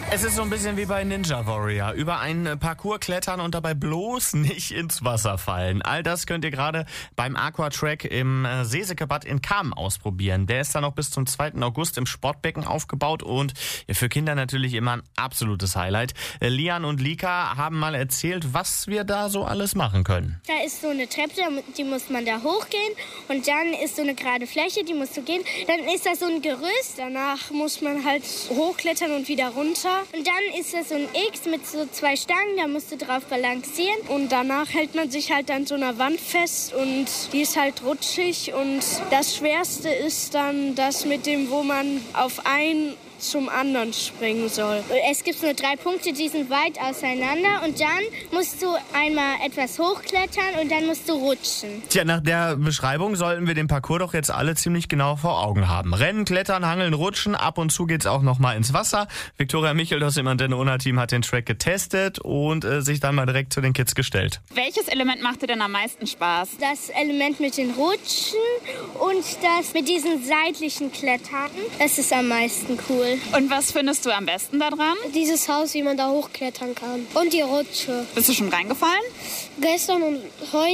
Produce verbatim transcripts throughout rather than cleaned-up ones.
Es ist so ein bisschen wie bei Ninja Warrior. Über einen Parcours klettern und dabei bloß nicht ins Wasser fallen. All das könnt ihr gerade beim Aquatrack im Seesekebad in Cham ausprobieren. Der ist dann noch bis zum zweiten August im Sportbecken aufgebaut und für Kinder natürlich immer ein absolutes Highlight. Lian und Lika haben mal erzählt, was wir da so alles machen können. Da ist so eine Treppe, die muss man da hochgehen und dann ist so eine gerade Fläche, die musst du gehen. Dann ist da so ein Gerüst, danach muss man halt hochklettern und wieder runter. Und dann ist das so ein X mit so zwei Stangen, da musst du drauf balancieren. Und danach hält man sich halt an so einer Wand fest und die ist halt rutschig. Und das Schwerste ist dann das mit dem, wo man auf ein zum anderen springen soll. Es gibt nur drei Punkte, die sind weit auseinander und dann musst du einmal etwas hochklettern und dann musst du rutschen. Tja, nach der Beschreibung sollten wir den Parcours doch jetzt alle ziemlich genau vor Augen haben. Rennen, klettern, hangeln, rutschen, ab und zu geht's auch noch mal ins Wasser. Viktoria Michel aus dem Antenne-Unna-Team hat den Track getestet und äh, sich dann mal direkt zu den Kids gestellt. Welches Element macht dir denn am meisten Spaß? Das Element mit den Rutschen und das mit diesen seitlichen Klettern, das ist am meisten cool. Und was findest du am besten daran? Dieses Haus, wie man da hochklettern kann. Und die Rutsche. Bist du schon reingefallen? Gestern und heute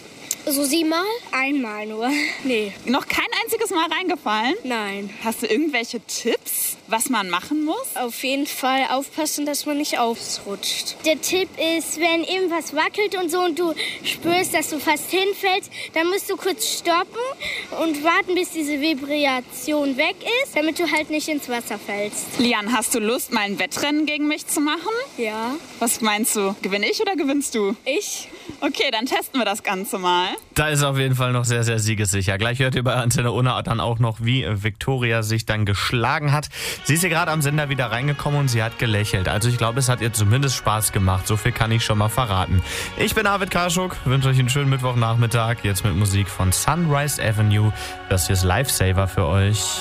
so siebenmal? Einmal nur. Nee. Noch kein einziges Mal reingefallen? Nein. Hast du irgendwelche Tipps, was man machen muss? Auf jeden Fall aufpassen, dass man nicht ausrutscht. Der Tipp ist, wenn irgendwas wackelt und so und du spürst, dass du fast hinfällst, dann musst du kurz stoppen und warten, bis diese Vibration weg ist, damit du halt nicht ins Wasser fällst. Lian, hast du Lust, mal ein Wettrennen gegen mich zu machen? Ja. Was meinst du? Gewinne ich oder gewinnst du? Ich. Okay, dann testen wir das Ganze mal. Da ist auf jeden Fall noch sehr, sehr siegessicher. Gleich hört ihr bei Antenne Unna dann auch noch, wie Viktoria sich dann geschlagen hat. Sie ist hier gerade am Sender wieder reingekommen und sie hat gelächelt. Also ich glaube, es hat ihr zumindest Spaß gemacht. So viel kann ich schon mal verraten. Ich bin Arvid Karschuk, wünsche euch einen schönen Mittwochnachmittag. Jetzt mit Musik von Sunrise Avenue. Das hier ist Lifesaver für euch.